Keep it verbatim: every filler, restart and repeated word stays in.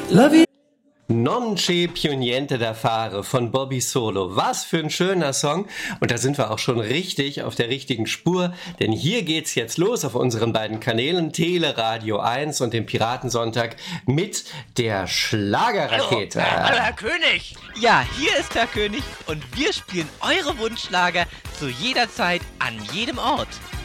Love you. Non c'è più niente da fare von Bobby Solo. Was für ein schöner Song. Und da sind wir auch schon richtig auf der richtigen Spur. Denn hier geht's jetzt los auf unseren beiden Kanälen Tele Radio eins und dem Piratensonntag mit der Schlagerrakete. Hallo, hallo, Herr König. Ja, hier ist der König und wir spielen eure Wunschschlager zu jeder Zeit, an jedem Ort.